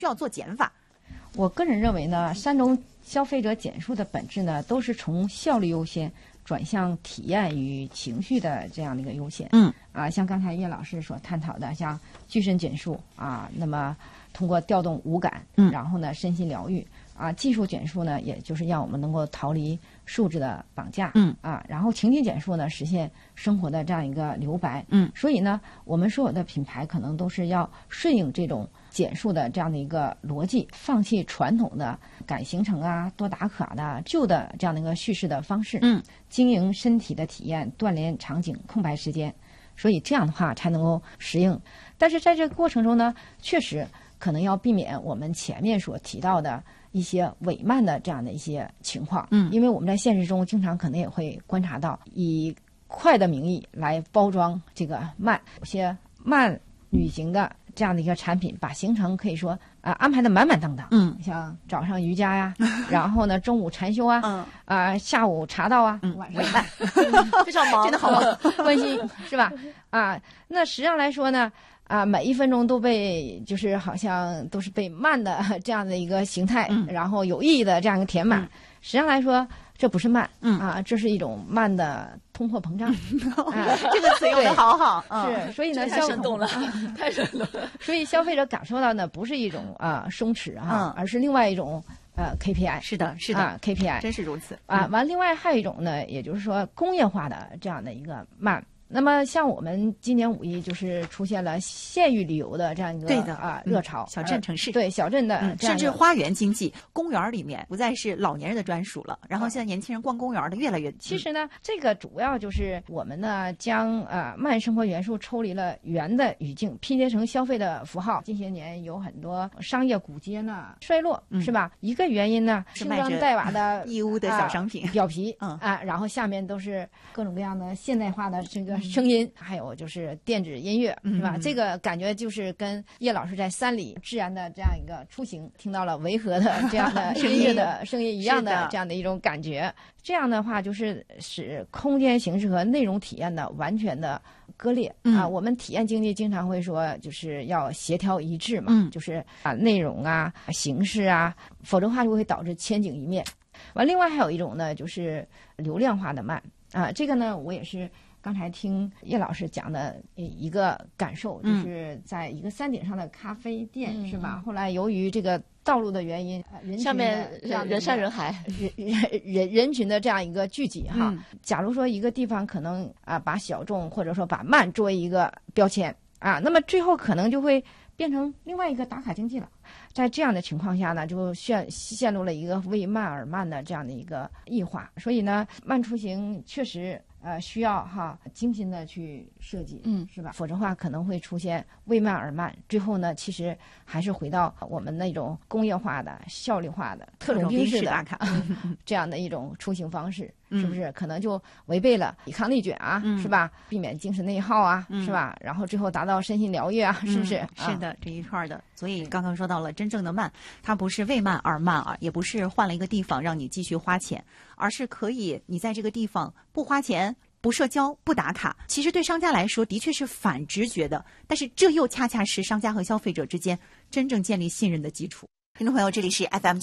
需要做减法？ 我个人认为呢，3种消费者减数的本质呢，都是从效率优先转向体验与情绪的这样的一个优先。像刚才叶老师所探讨的，像具身减数啊，那么通过调动五感，然后呢身心疗愈啊，技术减数呢，也就是让我们能够逃离数字的绑架，然后情景减数呢，实现生活的这样一个留白，所以呢，我们所有的品牌可能都是要顺应这种减数的这样的一个逻辑，放弃传统的赶行程啊、多打卡的旧的这样的一个叙事的方式，经营身体的体验、锻炼场景、空白时间，所以这样的话才能够适应。但是在这个过程中呢，确实可能要避免我们前面所提到的一些伪慢的这样的一些情况，因为我们在现实中经常可能也会观察到以快的名义来包装这个慢，有些慢旅行的这样的一个产品，把行程可以说安排的满满当当，像早上瑜伽呀，然后呢中午禅修啊，下午茶道啊，晚上非常忙，真的好忙， 关心是吧？那实际上来说呢，每一分钟都被就是好像都是被慢的这样的一个形态，然后有意义的这样一个填满。实际上来说，这不是慢，这是一种慢的通货膨胀。 这个词用的好好， 是，所以呢， 太生动了，太生动了。 所以消费者感受到呢，不是一种松弛而是另外一种KPI。 是的 KPI 真是如此完，另外还有一种呢，也就是说工业化的这样的一个慢。那么像我们今年5一就是出现了县域旅游的这样一个热潮， 小镇城市对小镇的甚至花园经济，公园里面不再是老年人的专属了，然后现在年轻人逛公园的越来越其实呢，这个主要就是我们呢将慢生活元素抽离了圆的语境，拼接成消费的符号。近些年有很多商业古街呢衰落，是吧？一个原因呢， 是卖着带瓦的义乌的小商品表皮，然后下面都是各种各样的现代化的这个声音，还有就是电子音乐，是吧？这个感觉就是跟叶老师在山里自然的这样一个出行，听到了维和的这样的音乐的声音一样的这样的一种感觉。这样的话，就是使空间形式和内容体验的完全的割裂我们体验经济经常会说，就是要协调一致嘛，就是内容形式否则的话就会导致千景一面。完，另外还有一种呢，就是流量化的慢这个呢，我也是刚才听叶老师讲的一个感受，就是在一个山顶上的咖啡店，是吧？后来由于这个道路的原因， 上面人山人海， 人群的这样一个聚集哈。假如说一个地方可能把小众或者说把慢作为一个标签那么最后可能就会变成另外一个打卡经济了。在这样的情况下呢，就陷入了一个为慢而慢的这样的一个异化。所以呢，慢出行确实需要精心的去设计，是吧？否则的话可能会出现为慢而慢，最后呢，其实还是回到我们那种工业化的、效率化的、特种兵式的打卡这样的一种出行方式，是不是？可能就违背了抵抗内卷是吧？避免精神内耗是吧？然后最后达到身心疗愈是不是？ 是的，这一串的。所以刚刚说到了，真正的慢，它不是为慢而慢也不是换了一个地方让你继续花钱，而是可以你在这个地方不花钱、不社交、不打卡。其实对商家来说的确是反直觉的，但是这又恰恰是商家和消费者之间真正建立信任的基础。听众朋友，这里是 FM